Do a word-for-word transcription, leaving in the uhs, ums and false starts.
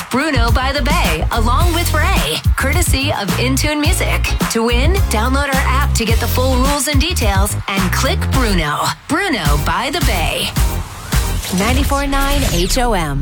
Bruno by the Bay, along with Ray, courtesy of Intune Music. To win, download our app to get the full rules and details and click Bruno. Bruno by the Bay. ninety-four point nine H O M.